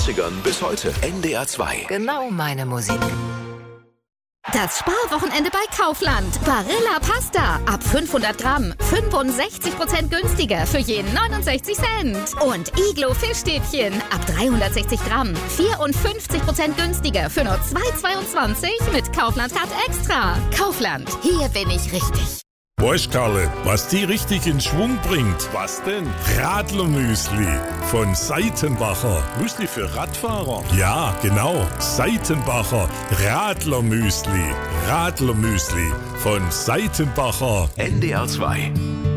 90ern bis heute. NDR 2. Genau meine Musik. Das Sparwochenende bei Kaufland. Barilla Pasta. Ab 500 Gramm. 65% günstiger für jeden 69 Cent. Und Iglo Fischstäbchen. Ab 360 Gramm. 54% günstiger für nur 2,22 mit Kaufland-Card Extra. Kaufland. Hier bin ich richtig. Weißt, Karle, was die richtig in Schwung bringt? Was denn? Radlermüsli von Seitenbacher. Müsli für Radfahrer? Ja, genau. Seitenbacher Radlermüsli. Radlermüsli von Seitenbacher. NDR 2.